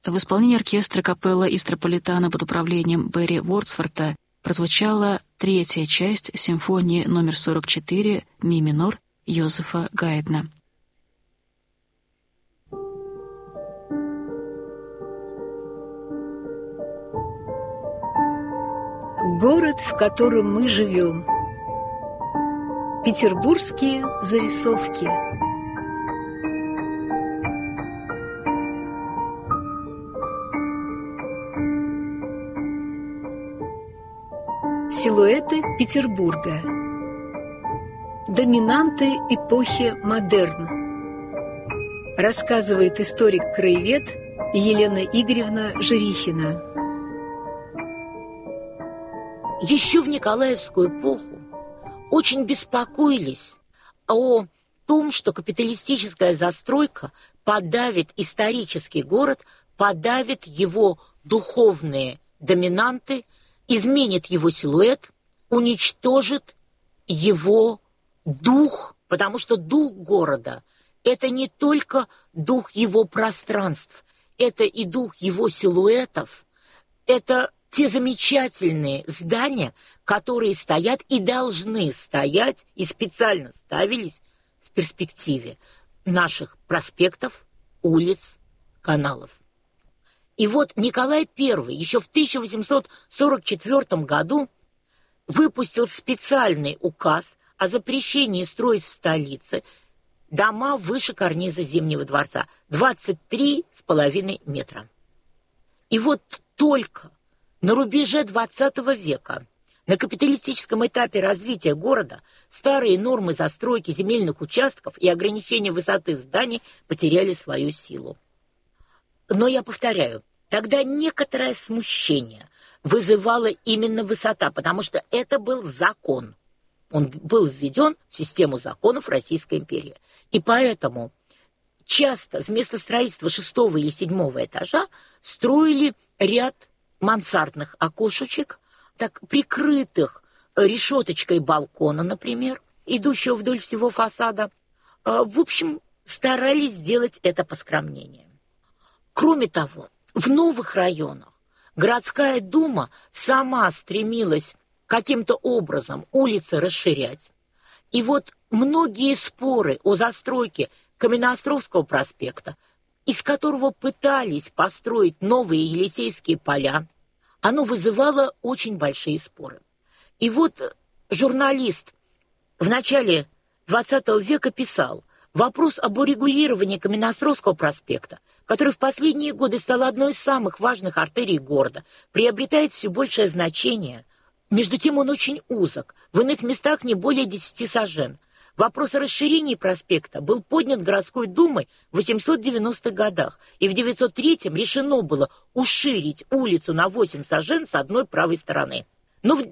В исполнении оркестра капелла Истрополитано под управлением Берри Вордсворта прозвучала третья часть симфонии номер 44 ми минор Йозефа Гайдна. Город, в котором мы живем. Петербургские зарисовки. Силуэты Петербурга. Доминанты эпохи модерн. Рассказывает историк-краевед Елена Игоревна Жирихина. Еще в Николаевскую эпоху очень беспокоились о том, что капиталистическая застройка подавит исторический город, подавит его духовные доминанты, изменит его силуэт, уничтожит его дух, потому что дух города – это не только дух его пространств, это и дух его силуэтов, это те замечательные здания, которые стоят и должны стоять, и специально ставились в перспективе наших проспектов, улиц, каналов. И вот Николай I еще в 1844 году выпустил специальный указ о запрещении строить в столице дома выше карниза Зимнего дворца, 23,5 метра. И вот только на рубеже XX века, на капиталистическом этапе развития города, старые нормы застройки земельных участков и ограничения высоты зданий потеряли свою силу. Но я повторяю, тогда некоторое смущение вызывала именно высота, потому что это был закон. Он был введен в систему законов Российской империи. И поэтому часто вместо строительства 6-го или 7-го этажа строили ряд мансардных окошечек, так прикрытых решеточкой балкона, например, идущего вдоль всего фасада. В общем, старались сделать это поскромнее. Кроме того, в новых районах городская дума сама стремилась каким-то образом улицы расширять. И вот многие споры о застройке Каменноостровского проспекта, из которого пытались построить новые Елисейские поля, оно вызывало очень большие споры. И вот журналист в начале XX века писал: вопрос об урегулировании Каменноостровского проспекта, который в последние годы стал одной из самых важных артерий города, приобретает все большее значение. Между тем он очень узок, в иных местах не более 10 сажен. Вопрос о расширении проспекта был поднят городской думой в 890-х годах, и в 903-м решено было уширить улицу на 8 сажен с одной правой стороны. Но в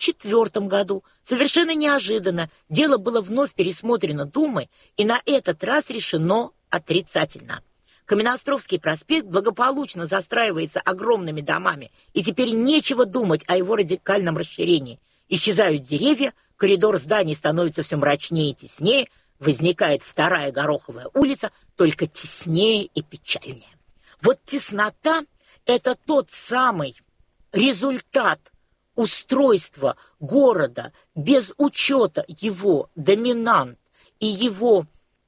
904 году, совершенно неожиданно, дело было вновь пересмотрено думой, и на этот раз решено отрицательно. Каменноостровский проспект благополучно застраивается огромными домами, и теперь нечего думать о его радикальном расширении. Исчезают деревья, коридор зданий становится все мрачнее и теснее, возникает вторая Гороховая улица, только теснее и печальнее. Вот теснота – это тот самый результат устройства города без учета его доминант и его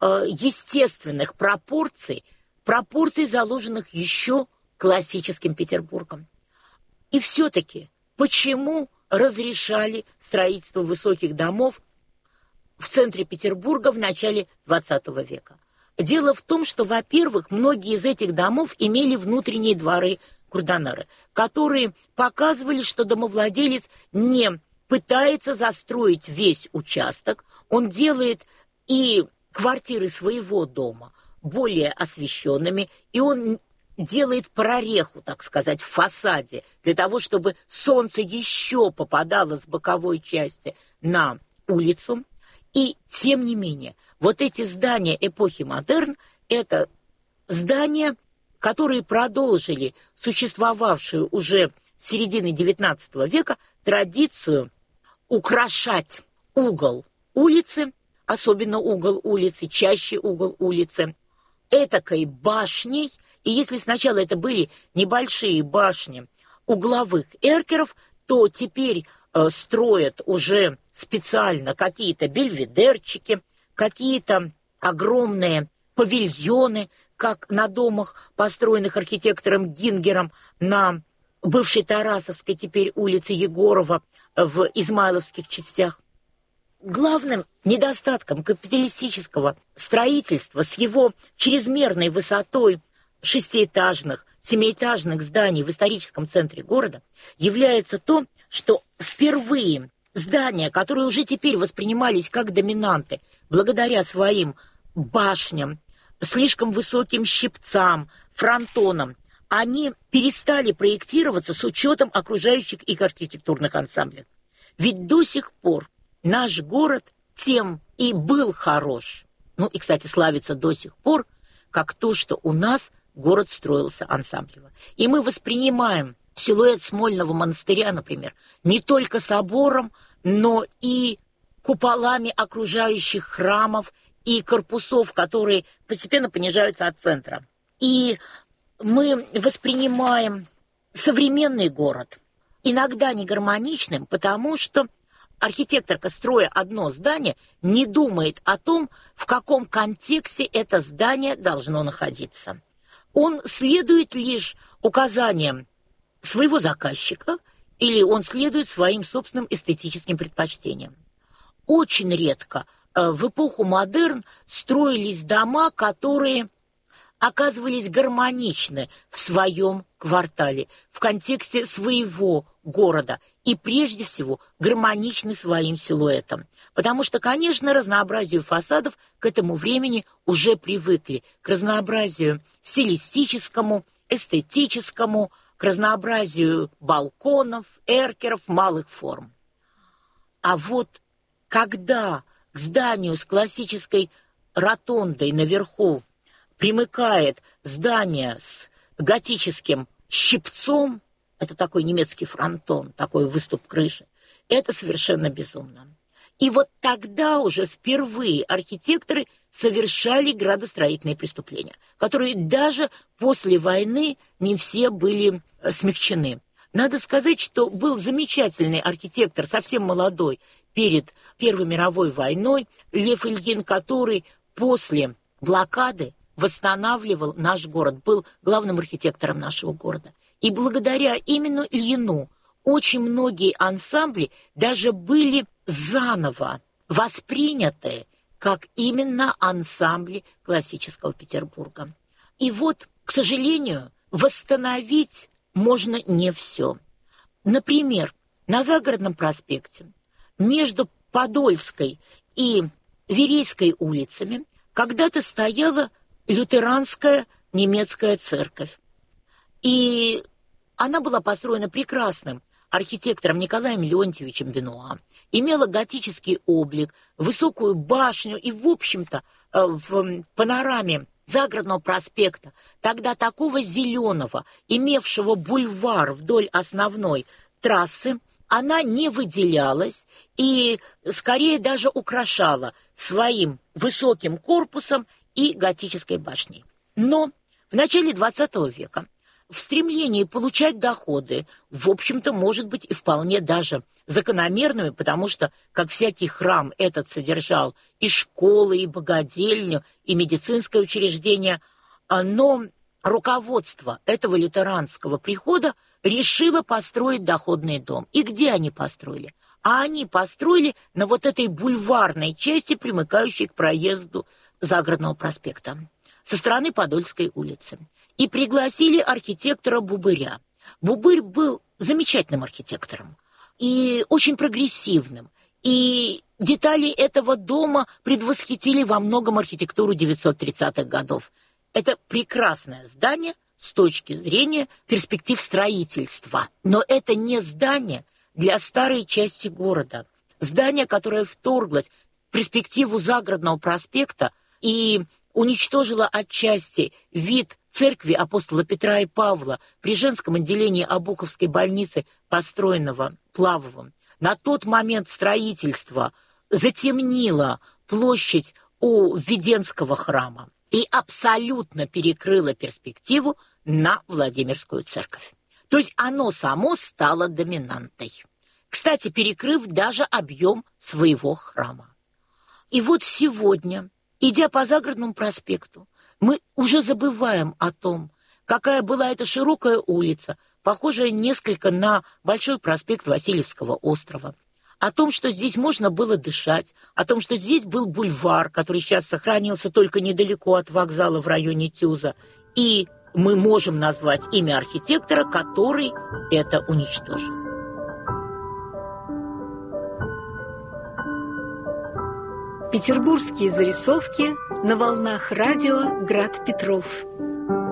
естественных пропорций, заложенных еще классическим Петербургом. И все-таки почему разрешали строительство высоких домов в центре Петербурга в начале XX века? Дело в том, что, во-первых, многие из этих домов имели внутренние дворы курданары, которые показывали, что домовладелец не пытается застроить весь участок, он делает и квартиры своего дома более освещенными, и он делает прореху, так сказать, в фасаде, для того, чтобы солнце еще попадало с боковой части на улицу. И, тем не менее, вот эти здания эпохи модерн – это здания, которые продолжили существовавшую уже с середины XIX века традицию украшать угол улицы, особенно угол улицы, чаще угол улицы, этакой башней И если сначала это были небольшие башни угловых эркеров, то теперь строят уже специально какие-то бельведерчики, какие-то огромные павильоны, как на домах, построенных архитектором Гингером на бывшей Тарасовской, теперь улице Егорова, в измайловских частях. Главным недостатком капиталистического строительства с его чрезмерной высотой шестиэтажных, семиэтажных зданий в историческом центре города является то, что впервые здания, которые уже теперь воспринимались как доминанты, благодаря своим башням, слишком высоким щипцам, фронтонам, они перестали проектироваться с учетом окружающих их архитектурных ансамблей. Ведь до сих пор наш город тем и был хорош, ну и, кстати, славится до сих пор, как то, что у нас город строился ансамблево. И мы воспринимаем силуэт Смольного монастыря, например, не только собором, но и куполами окружающих храмов и корпусов, которые постепенно понижаются от центра. И мы воспринимаем современный город иногда негармоничным, потому что архитектор, строя одно здание, не думает о том, в каком контексте это здание должно находиться. Он следует лишь указаниям своего заказчика или он следует своим собственным эстетическим предпочтениям. Очень редко в эпоху модерн строились дома, которые оказывались гармоничны в своем квартале, в контексте своего города и, прежде всего, гармоничны своим силуэтом. Потому что, конечно, разнообразию фасадов к этому времени уже привыкли, к разнообразию стилистическому, эстетическому, к разнообразию балконов, эркеров, малых форм. А вот когда к зданию с классической ротондой наверху примыкает здание с готическим щипцом, это такой немецкий фронтон, такой выступ крыши, это совершенно безумно. И вот тогда уже впервые архитекторы совершали градостроительные преступления, которые даже после войны не все были смягчены. Надо сказать, что был замечательный архитектор, совсем молодой, перед Первой мировой войной, Лев Ильин, который после блокады восстанавливал наш город, был главным архитектором нашего города. И благодаря именно Ильину очень многие ансамбли даже были заново восприняты как именно ансамбли классического Петербурга. И вот, к сожалению, восстановить можно не все. Например, на Загородном проспекте между Подольской и Верейской улицами когда-то стояла лютеранская немецкая церковь. И она была построена прекрасным архитектором Николаем Леонтьевичем Бенуа, имела готический облик, высокую башню и, в общем-то, в панораме Загородного проспекта, тогда такого зеленого, имевшего бульвар вдоль основной трассы, она не выделялась и скорее даже украшала своим высоким корпусом и готической башней. Но в начале XX века в стремлении получать доходы, в общем-то, может быть, и вполне даже закономерными, потому что, как всякий храм, этот содержал и школы, и богадельню, и медицинское учреждение, но руководство этого лютеранского прихода решило построить доходный дом. И где они построили? А они построили на вот этой бульварной части, примыкающей к проезду Загородного проспекта, со стороны Подольской улицы. И пригласили архитектора Бубыря. Бубырь был замечательным архитектором и очень прогрессивным. И детали этого дома предвосхитили во многом архитектуру 930-х годов. Это прекрасное здание с точки зрения перспектив строительства. Но это не здание для старой части города. Здание, которое вторглось в перспективу Загородного проспекта и уничтожило отчасти вид церкви апостола Петра и Павла при женском отделении Обуховской больницы, построенного Плавовым. На тот момент строительства затемнило площадь у Введенского храма. и абсолютно перекрыло перспективу на Владимирскую церковь. То есть оно само стало доминантой. Кстати, перекрыв даже объем своего храма. И вот сегодня, идя по Загородному проспекту, мы уже забываем о том, какая была эта широкая улица, похожая несколько на Большой проспект Васильевского острова, о том, что здесь можно было дышать, о том, что здесь был бульвар, который сейчас сохранился только недалеко от вокзала в районе Тюза, и мы можем назвать имя архитектора, который это уничтожил. Петербургские зарисовки на волнах радио «Град Петров».